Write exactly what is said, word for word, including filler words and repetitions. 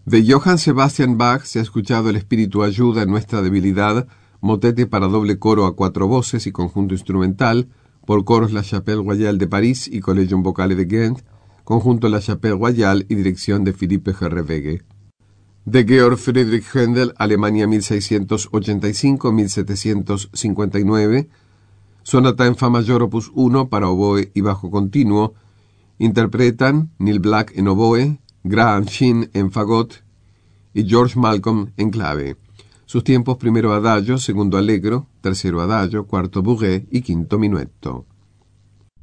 De Johann Sebastian Bach se ha escuchado El Espíritu ayuda en nuestra debilidad, motete para doble coro a cuatro voces y conjunto instrumental, por coros La Chapelle Royale de París y Collegium Vocale de Ghent, conjunto La Chapelle Royale y dirección de Philippe Herreweghe. De Georg Friedrich Händel, Alemania mil seiscientos ochenta y cinco a mil setecientos cincuenta y nueve, sonata en fa mayor opus uno para oboe y bajo continuo, interpretan Neil Black en oboe, Graham Shin en fagot y George Malcolm en clave. Sus tiempos: primero adagio, segundo allegro, tercero adagio, cuarto bourrée y quinto minuetto.